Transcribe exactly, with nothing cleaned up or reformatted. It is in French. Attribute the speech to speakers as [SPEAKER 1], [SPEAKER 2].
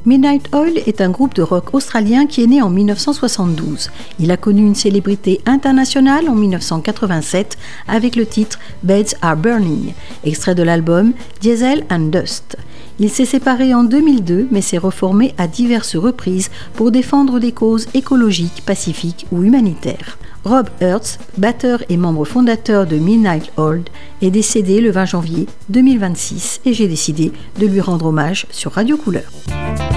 [SPEAKER 1] Midnight Oil est un groupe de rock australien qui est né en mille neuf cent soixante-douze. Il a connu une célébrité internationale en mille neuf cent quatre-vingt-sept avec le titre Beds Are Burning, extrait de l'album Diesel and Dust. Il s'est séparé en deux mille deux mais s'est reformé à diverses reprises pour défendre des causes écologiques, pacifiques ou humanitaires. Rob Hertz, batteur et membre fondateur de Midnight Oil, est décédé le vingt janvier deux mille vingt-six et j'ai décidé de lui rendre hommage sur Radio Couleur.